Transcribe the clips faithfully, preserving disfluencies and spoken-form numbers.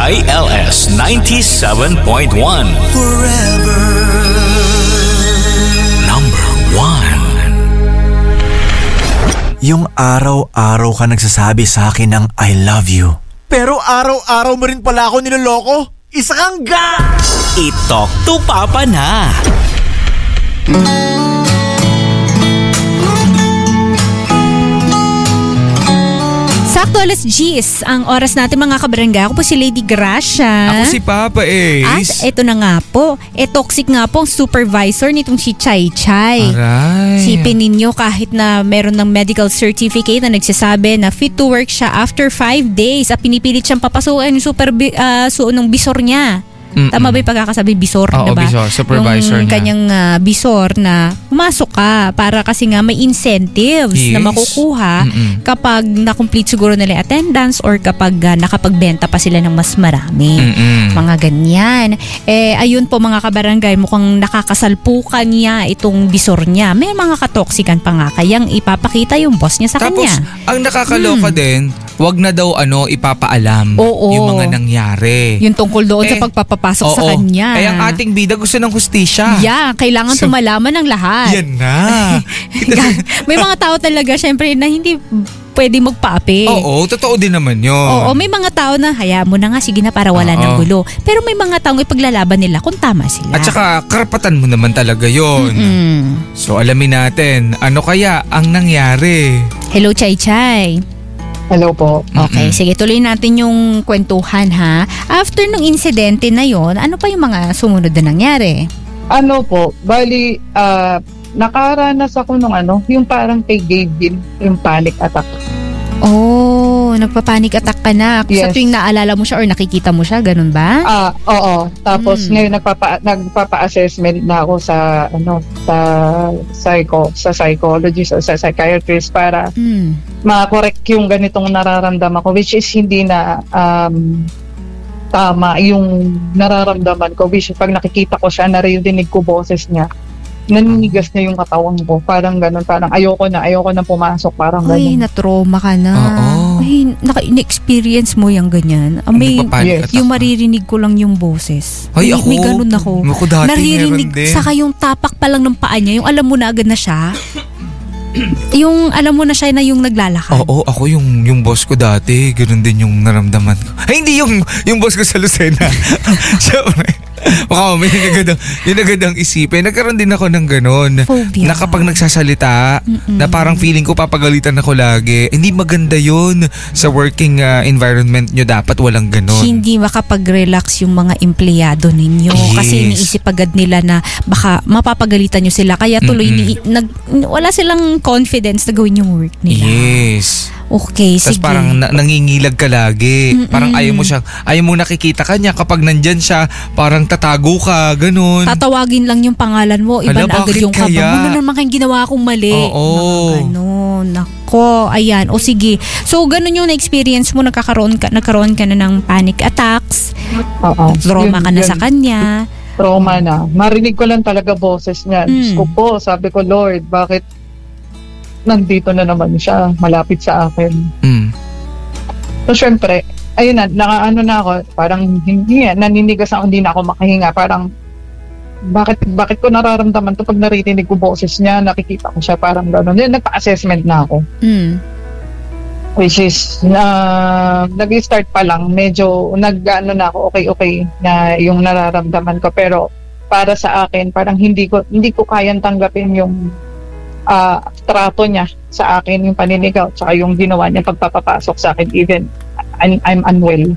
I L S ninety-seven point one. Forever number one. Yung araw-araw ka nagsasabi sa akin ng I love you. Pero araw-araw mo rin pala ako niloloko. Isa kang ga! I-talk to Papa na. Sakto alas G's ang oras natin mga kabarangay. Ako po si Lady Gracia. Ako si Papa Ace. At eto na nga po, e toxic nga po ang supervisor nitong si Chay Chay. Aray. Sipin ninyo kahit na meron ng medical certificate na nagsasabi na fit to work siya after five days at pinipilit siyang papasukin yung super uh, suon ng bisor niya. Mm-mm. Tama ba yung pagkakasabi bisor? Oo, diba? bisor. Supervisor yung niya. kanyang uh, bisor na pumasok ka para kasi nga may incentives yes. na makukuha Mm-mm. kapag na-complete siguro nila yung attendance or kapag uh, nakapagbenta pa sila ng mas marami. Mm-mm. Mga ganyan. Eh, ayun po mga kabarangay, mukhang nakakasalpukan niya itong bisor niya. May mga katoksikan pa nga kayang ipapakita yung boss niya sa Tapos, kanya. ang nakakaloka Hmm. din, wag na daw ano ipapaalam Oo. yung mga nangyari. Yung tungkol doon Eh, sa pagpapapasok oo. sa kanya. Kaya ang ating bida gusto ng hustisya. Yeah, kailangan So, tumalaman ng lahat. Yan na. May mga tao talaga syempre na hindi pwede magpaapi. Oo, totoo din naman yun. Oo, may mga tao na hayaan mo na nga, sige na para wala Oo. ng gulo. Pero may mga taong ipaglalaban nila kung tama sila. At saka, karapatan mo naman talaga yun. Mm-mm. So, alamin natin, ano kaya ang nangyari? Hello, Chay Chay. Hello po. Okay, Mm-mm. sige, tuloy natin yung kwentuhan ha. After nung insidente na yon, ano pa yung mga sumunod na nangyari? Ano po, bali, ah, nakaranas ako nung ano, yung parang kay Gavin, yung panic attack. Oh, nagpa-panic attack ka na. Sa Yes. tuwing naalala mo siya or nakikita mo siya, ganun ba? Ah, oo. Tapos Mm. ngayon nagpapa nagpapa-assessment na ako sa ano, sa psycho, sa psychologist o sa psychiatrist para Hmm. ma-correct yung ganitong nararamdaman ko, which is hindi na um, tama yung nararamdaman ko, which is pag nakikita ko siya, naririnig ko boses niya, naninigas niya yung katawan ko, parang ganun, parang ayoko na, ayoko na pumasok, parang Ay, ganun. na-trauma ka na. Oo. Ay, naka- in-experience mo yung ganyan. Ah, may, Nagpapanic yes. attack yung ka. maririnig ko lang yung boses. Ay, may, ako. may ganun ako. Ako dati Naririnig, meron din. saka yung tapak pa lang ng paa niya, yung alam mo na agad na siya. Yung alam mo na siya na yung naglalakad. Oo, ako yung yung boss ko dati, ganoon din yung naramdaman ko. Ay, hindi yung yung boss ko sa Lucena. Siyempre. Baka may yun agad ang, yun agad ang isipin. Nagkaroon din ako ng gano'n. Phobia. Na kapag nagsasalita, Mm-mm. na parang feeling ko papagalitan ako lagi. Hindi maganda yun. Sa working uh, environment nyo dapat walang gano'n. Hindi makapag-relax yung mga empleyado ninyo. Yes. Kasi iniisip agad nila na baka mapapagalitan nyo sila. Kaya tuloy, ni, nag, wala silang confidence na gawin yung work nila. Yes. Okay, Tapos sige. parang na- nangingilag ka lagi. Mm-mm. Parang ayaw mo siya, ayaw mo nakikita kanya. Kapag nandyan siya, parang tatago ka, ganun. Tatawagin lang yung pangalan mo, iba Hala, na agad bakit yung kaba. kaya? Ano naman kayong ginawa akong mali? Oo. Mga ganun. Nako, ayan. O sige. So, ganun yung na-experience mo, nagkakaroon ka, nagkaroon ka na ng panic attacks, Oo. trauma Yun- ka na yun. sa kanya. Trauma na. Marinig ko lang talaga boses niya. Mm. Diyos ko po, sabi ko, Lord, bakit nandito na naman siya, malapit sa akin. Mm. So, syempre, ayun na, nakaano na ako, parang hindi, naninigas ako, hindi na ako makahinga, parang, bakit bakit ko nararamdaman to pag naririnig ko boses niya, nakikita ko siya, parang gano'n. Yun, nagpa-assessment na ako. Mm. Which is, na nag-start pa lang, medyo, nag-ano na ako, okay-okay, na yung nararamdaman ko. Pero, para sa akin, parang hindi ko, hindi ko kayang tanggapin yung ah, trato niya sa akin, yung paninigaw, tsaka yung ginawa niya pagpapapasok sa akin, even I'm, I'm unwell.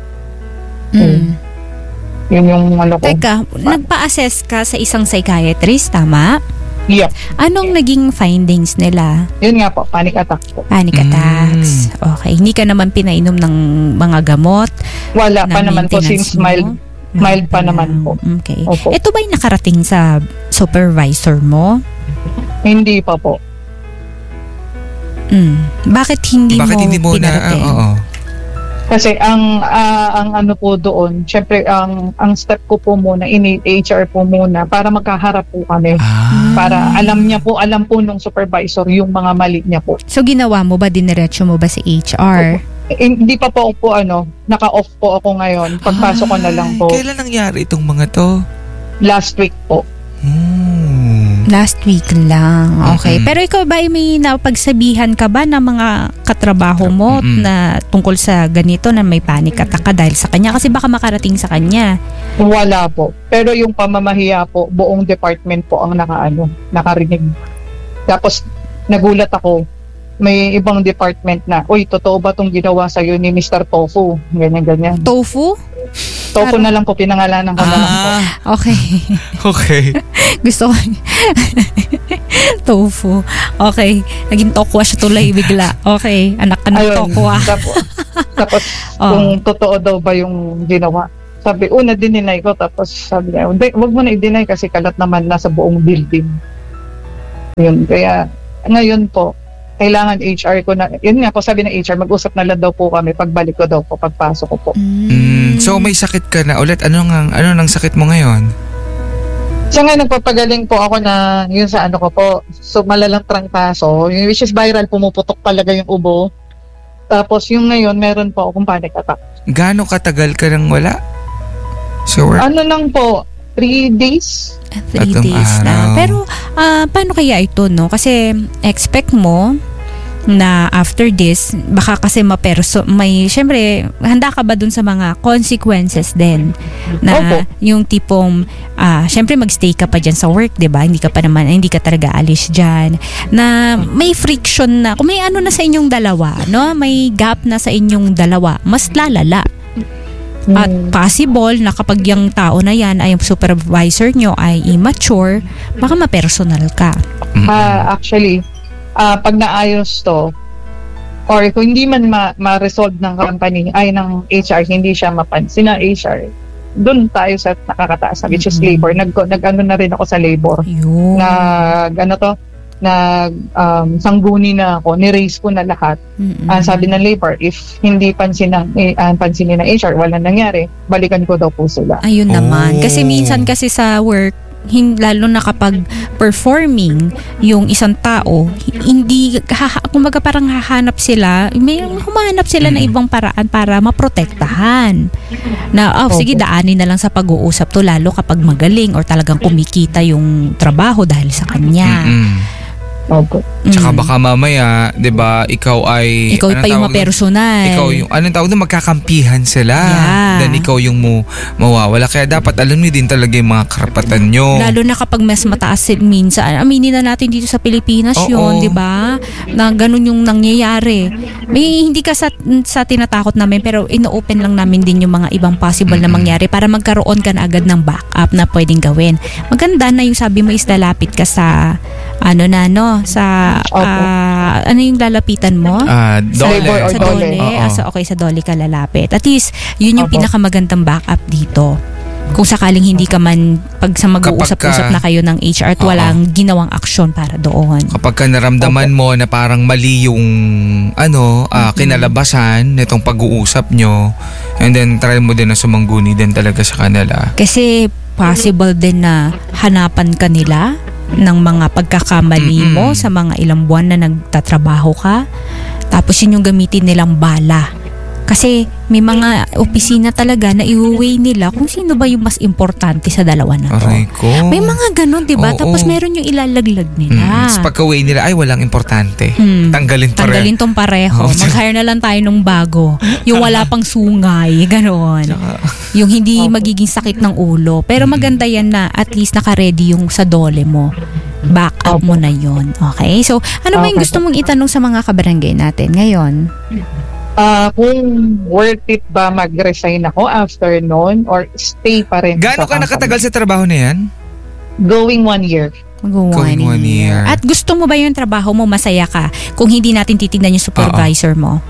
Mm. Yun yung ano ko. Teka, nagpa-assess ka sa isang psychiatrist, tama? Yep. Anong naging findings nila? Yun nga po, panic attack po. Panic Mm. attacks. Okay. Hindi ka naman pinainom ng mga gamot? Wala pa na naman po, maintenance since mo? mild, mild pa naman po. Okay. Opo. Ito ba'y nakarating sa supervisor mo? Hindi pa po. Mm. Bakit hindi Bakit mo hindi mo na, pinarating? ah, oo. Kasi ang ah, ang ano po doon, syempre ang ang step ko po muna, ini-H R po muna para magkaharap po kami. Ah. Para alam niya po, alam po nung supervisor yung mga mali niya po. So, ginawa mo ba? Diniretso mo ba sa H R? Eh, hindi pa po po ano, naka-off po ako ngayon. Pagpasok ko na lang po. Kailan nangyari itong mga to? Last week po. Hmm. Last week lang. Okay. Mm-mm. Pero ikaw ba, may napagsabihan ka ba ng mga katrabaho mo Mm-mm. na tungkol sa ganito na may panic attack ka dahil sa kanya? Kasi baka makarating sa kanya. Wala po. Pero yung pamamahiya po, buong department po ang nakaano, nakarinig. Tapos nagulat ako. May ibang department na, uy, totoo ba itong ginawa sa'yo ni Mister Tofu? Ganyan-ganyan. Tofu? Tofu na lang po, pinangalanan ko na lang po. Ah, Okay. okay. Gusto ko. Tofu. Okay. Naging tokwa siya tuloy bigla. Okay. Anak ka ng Ayun. tokwa. Tapos, tapos Oh. kung totoo daw ba yung ginawa. Sabi, una dininay ko, tapos sabi niya, "Hindi, wag mo na i-deny kasi kalat naman nasa buong building." Yun, kaya ngayon po, kailangan H R ko na, yun nga po sabi ng H R, mag-usap na lang daw po kami pagbalik ko daw po, pagpasok ko po. Mm, so may sakit ka na ulit. Ano nga ano nang sakit mo ngayon? Siya nga, nagpapagaling po ako na yun sa ano ko po, so malalang trangkaso, yung which is viral, pumuputok talaga yung ubo. Tapos yung ngayon, meron po akong panic attack. Gaano katagal ka nang wala? Sure. Ano lang po, three days? Three Tatlong days na. araw. Pero, ah, paano kaya ito, no? Kasi, expect mo na after this, baka kasi maperso, may, syempre, handa ka ba dun sa mga consequences din? Na Opo. yung tipong, ah, syempre magstay ka pa dyan sa work, di ba? Hindi ka pa naman, hindi ka talaga alis dyan. Na may friction na, kung may ano na sa inyong dalawa, no? May gap na sa inyong dalawa, mas lalala. At Hmm. possible na kapag yung tao na yan ay yung supervisor nyo ay immature, baka ma-personal ka. Ah, actually, ah, pag naayos to, or kung hindi man ma- ma-resolve ng company, ay ng H R, hindi siya mapansin ng H R, doon tayo sa nakakataas, which is Mhm. labor. Nag, nag-ano na rin ako sa labor. Yun. Nag, ano to, nag, um, sangguni na ako, ni-raise ko na lahat. Mm-mm. Ang sabi ng labor, if hindi pansin ng, eh, ah, pansinin ng H R, wala nangyari, balikan ko daw po sila. Ayun naman. Oh. Kasi minsan kasi sa work, hin- lalo na kapag performing yung isang tao, hi- hindi, haha, kumbaga parang hahanap sila, may humahanap sila ng ibang paraan para maprotektahan. Na, oh, sige, Opo. daanin na lang sa pag-uusap to, lalo kapag magaling or talagang kumikita yung trabaho dahil sa kanya. Mm-mm. Opo. Tsaka Mm. baka mamaya, 'di ba, ikaw ay Ikaw anong pa yung tawag doon? mapersonal. Ikaw yung anong tawag doon, magkakampihan sila. Yeah. Then ikaw yung mo mawawala. Kaya dapat alam niyo din talaga yung mga karapatan nyo. Lalo na kapag mas mataas sin- minsan. Aminin na natin dito sa Pilipinas Oo. yun, di ba? Na ganun yung nangyayari. May hindi ka sa, sa tinatakot namin, pero ino-open lang namin din yung mga ibang possible na mangyari para magkaroon ka na agad ng backup na pwedeng gawin. Maganda na yung sabi mo is lalapit ka sa ano na no, sa Opo. ah, ano yung lalapitan mo? Ah, Sa dole. labor or Sa dole. dole. Oo. Ah, so, okay, sa dole ka lalapit. At least, yun yung Opo. pinakamagandang backup dito. Kung sakaling hindi ka man, pag sa mag-uusap-usap Kapag ka- na kayo ng H R at Oo. walang ginawang aksyon para doon. Kapag ka naramdaman mo na parang mali yung ano, ah, kinalabasan nitong pag-uusap nyo, and then try mo din na sumangguni din talaga sa kanila. Kasi possible din na hanapan ka nila ng mga pagkakamali mo Mm-mm. sa mga ilang buwan na nagtatrabaho ka. Tapos yun yung gamitin nilang bala. Kasi may mga opisina talaga na i-weigh nila kung sino ba yung mas importante sa dalawa na to. Aray ko. May mga ganun, di ba? Oo. Tapos meron yung ilalaglag Mm, nila. sa pagka-way nila, ay walang importante. Hmm. Tanggalin pa rin. Tanggalin tong pareho. Oo. Mag-hire na lang tayo ng bago. Yung wala pang sungay. Ganon. Yung hindi magiging sakit ng ulo. Pero maganda yan na at least naka-ready yung sa dole mo. Back up mo na yon. Okay? So, ano ba yung Okay. gusto mong itanong sa mga kabarangay natin ngayon? Ah, kung worth it ba mag-resign ako after noon or stay pa rin Gaano sa ka company? nakatagal sa trabaho na yan? Going one year. Mag-one Going one year. At gusto mo ba yung trabaho mo, masaya ka? Kung hindi natin titignan yung supervisor mo.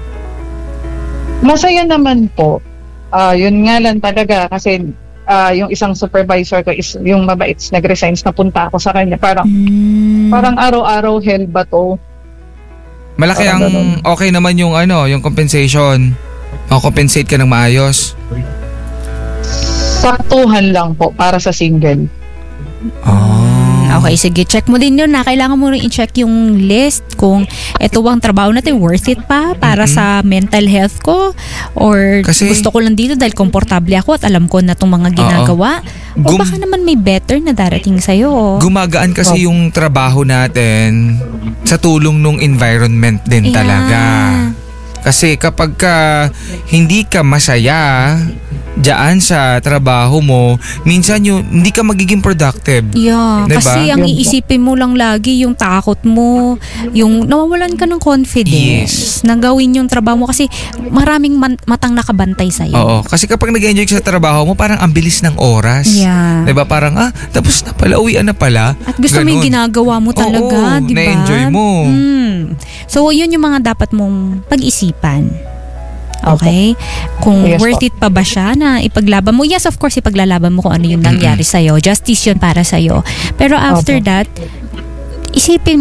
Masaya naman po. Ah, yun nga lang talaga kasi ah, yung isang supervisor ko is yung mabait, nag-resign, napunta ako sa kanya. Parang Hmm. parang araw-araw hell ba to? Malaki Parang ang ganun. okay naman yung ano, yung compensation. O compensate ka ng maayos. Saktuhan lang po para sa single. Oh. Okay, sige. Check mo din yun na. Kailangan mo rin i-check yung list kung ito bang trabaho natin worth it pa para Mm-mm. sa mental health ko or Kasi- gusto ko lang dito dahil komportable ako at alam ko na itong mga ginagawa. O Gum- baka naman may better na darating sa'yo. Gumagaan kasi yung trabaho natin sa tulong ng environment din Yeah. talaga. Kasi kapag ka hindi ka masaya diyan sa trabaho mo, minsan yun, hindi ka magiging productive. Yeah, Diba? kasi ang iisipin mo lang lagi yung takot mo, yung nawawalan ka ng confidence na gawin yung trabaho mo kasi maraming man- matang nakabantay sa'yo. Oo, kasi kapag nag-enjoy ka sa trabaho mo, parang ang bilis ng oras. Yeah. 'Di ba? Parang ah, tapos na pala, uwian na pala. At gusto mo yung Ganun. ginagawa mo talaga, Oo, di ba? na-enjoy mo. Mm. So, yun yung mga dapat mong pag-isipan. Okay? Kung Yes, worth po. it pa ba siya na ipaglaban mo? Yes, of course, ipaglalaban mo kung ano yung nangyari sa'yo. Justice yun para sa'yo. Pero after Opo. that, isipin